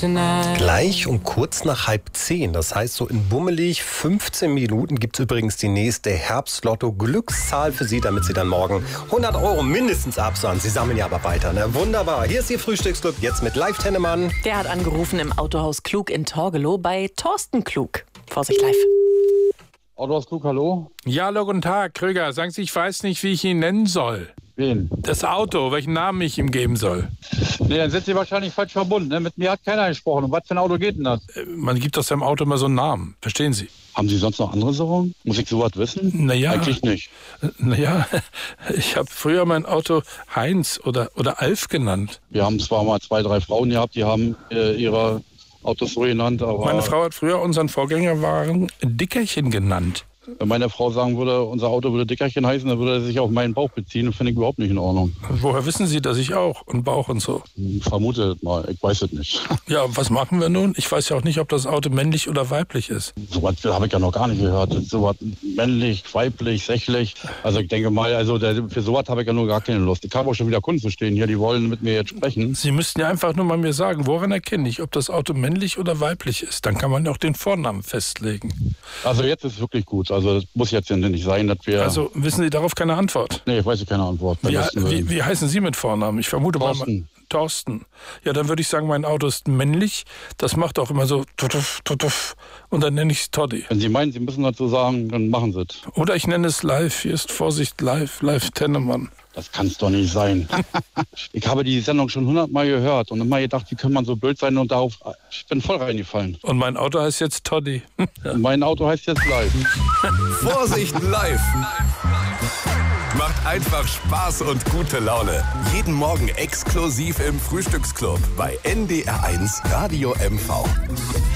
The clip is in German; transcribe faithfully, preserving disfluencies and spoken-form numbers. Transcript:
tonight. Gleich um kurz nach halb zehn, das heißt so in bummelig fünfzehn Minuten gibt es übrigens die nächste Herbstlotto-Glückszahl für Sie, damit Sie dann morgen hundert Euro mindestens absahen. Sie sammeln ja aber weiter, ne? Wunderbar. Hier ist Ihr Frühstücksclub, jetzt mit Live Tennemann. Der hat angerufen im Autohaus Klug in Torgelow bei Thorsten Klug. Vorsicht live. Autohaus Klug, hallo? Ja, hallo, guten Tag, Krüger. Sagen Sie, ich weiß nicht, wie ich ihn nennen soll. Wen? Das Auto, welchen Namen ich ihm geben soll. Nee, dann sind Sie wahrscheinlich falsch verbunden. Ne? Mit mir hat keiner gesprochen. Um was für ein Auto geht denn das? Äh, Man gibt aus seinem Auto immer so einen Namen. Verstehen Sie? Haben Sie sonst noch andere Sorgen? Muss ich sowas wissen? Naja. Eigentlich nicht. Naja, ich habe früher mein Auto Heinz oder, oder Alf genannt. Wir haben zwar mal zwei, drei Frauen gehabt, die haben äh, ihre Autos so genannt, aber... Meine Frau hat früher unseren Vorgängerwagen Dickerchen genannt. Wenn meine Frau sagen würde, unser Auto würde Dickerchen heißen, dann würde er sich auf meinen Bauch beziehen. Das finde ich überhaupt nicht in Ordnung. Woher wissen Sie, dass ich auch und Bauch und so? Vermute mal, ich weiß es nicht. Ja, was machen wir nun? Ich weiß ja auch nicht, ob das Auto männlich oder weiblich ist. So was habe ich ja noch gar nicht gehört. So was männlich, weiblich, sächlich. Also ich denke mal, also der, für sowas habe ich ja nur gar keine Lust. Ich habe auch schon wieder Kunden zu stehen hier, die wollen mit mir jetzt sprechen. Sie müssten ja einfach nur mal mir sagen, woran erkenne ich, ob das Auto männlich oder weiblich ist. Dann kann man ja auch den Vornamen festlegen. Also jetzt ist es wirklich gut. Also das muss jetzt nicht sein, dass wir... Also wissen Sie darauf keine Antwort? Nee, ich weiß ich keine Antwort. Wie, wie, wie heißen Sie mit Vornamen? Ich vermute Thorsten. mal... Thorsten. Ja, dann würde ich sagen, mein Auto ist männlich. Das macht auch immer so tutuff, tutuff. Und dann nenne ich es Toddy. Wenn Sie meinen, Sie müssen dazu sagen, dann machen Sie es. Oder ich nenne es live. Hier ist Vorsicht live. Live Tennemann. Das kann es doch nicht sein. Ich habe die Sendung schon hundertmal gehört und immer gedacht, wie kann man so blöd sein und darauf... Ich bin voll reingefallen. Und mein Auto heißt jetzt Toddy. Und mein Auto heißt jetzt live. Vorsicht live. Macht einfach Spaß und gute Laune. Jeden Morgen exklusiv im Frühstücksclub bei N D R eins Radio M V.